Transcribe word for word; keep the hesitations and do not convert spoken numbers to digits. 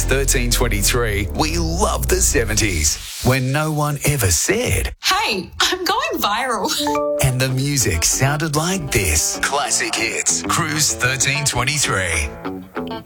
Cruise thirteen twenty-three, we love the seventies, when no one ever said, "Hey, I'm going viral." And the music sounded like this. Classic Hits, Cruise thirteen twenty-three.